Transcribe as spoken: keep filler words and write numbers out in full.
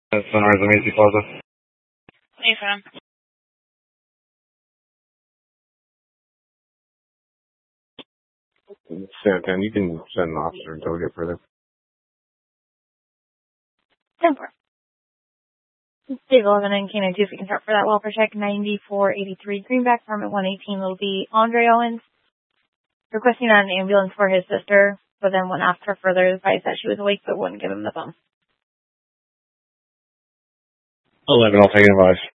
Sunrise and Macy Plaza. Hey, Sam. Santan, you can send an officer until we get further. ten four. Dave eleven and K ninety-two, if you can start for that welfare check, ninety-four eighty-three Greenback, permit one eighteen will be Andre Owens, requesting an ambulance for his sister, but then when asked for further advice that she was awake but wouldn't give him the phone. eleven, I'll take advice.